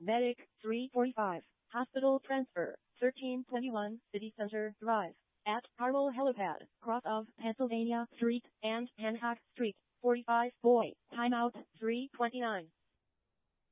Medic 345. Hospital transfer 1321 City Center Drive. At Carmel Helipad, cross of Pennsylvania Street and Hancock Street. 45 boy. Timeout 329.